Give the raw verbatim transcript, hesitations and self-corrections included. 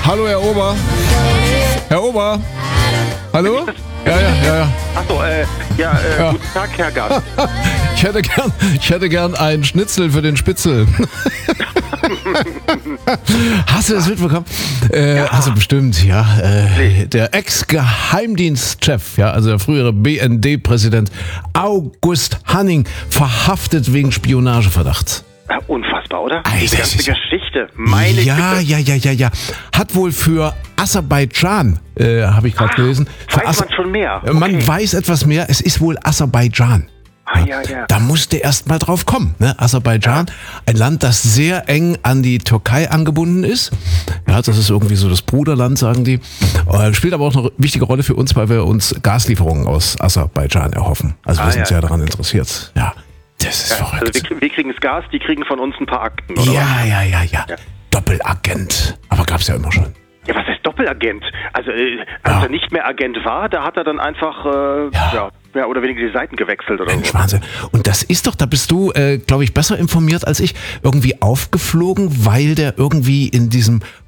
Hallo, Herr Ober. Herr Ober. Hallo? Ja, ja, ja, ja. Achso, äh, ja, äh, Ja. guten Tag, Herr Gast. Ich hätte gern, ich hätte gern einen Schnitzel für den Spitzel. Hast du das mitbekommen? Äh, Ja. Hast du bestimmt, ja. Äh, der Ex-Geheimdienstchef, ja, also der frühere B N D-Präsident August Hanning, verhaftet wegen Spionageverdachts. Ja, unfassbar, oder? Alter, Diese ganze das ist- Geschichte. Meine Ja, Güte. ja, ja, ja, ja. Hat wohl für Aserbaidschan, äh, habe ich gerade Ah, gelesen. Für weiß man schon mehr. Äh, Man Okay. weiß etwas mehr. Es ist wohl Aserbaidschan. Ah, ja, ja. Da musste erst mal drauf kommen. Ne? Aserbaidschan, ein Land, das sehr eng an die Türkei angebunden ist. Ja, das ist irgendwie so das Bruderland, sagen die. Äh, spielt aber auch eine wichtige Rolle für uns, weil wir uns Gaslieferungen aus Aserbaidschan erhoffen. Also wir Ah, sind ja. sehr daran interessiert. Ja, das ist Ja, verrückt. also wir, wir kriegen das Gas, die kriegen von uns ein paar Akten, oder was? Ja, ja, ja, ja, Ja. Doppelagent. Aber gab's ja immer schon. Ja, was heißt Doppelagent? Also, äh, als Ja. er nicht mehr Agent war, da hat er dann einfach, äh, Ja. ja. mehr oder weniger die Seiten gewechselt oder Mensch, so. Wahnsinn. Und das ist doch, da bist du, äh, glaube ich, besser informiert als ich, irgendwie aufgeflogen, weil der irgendwie in diesem